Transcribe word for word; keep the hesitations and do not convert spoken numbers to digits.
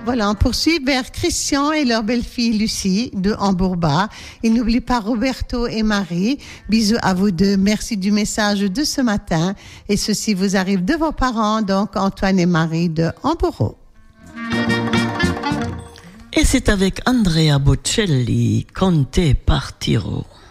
Voilà, on poursuit vers Christian et leur belle-fille Lucie de Hambourg-Bas. Et n'oublie pas Roberto et Marie. Bisous à vous deux. Merci du message de ce matin. Et ceci vous arrive de vos parents, donc Antoine et Marie de Hambourg. Et c'est avec Andrea Bocelli, Conte Partiro.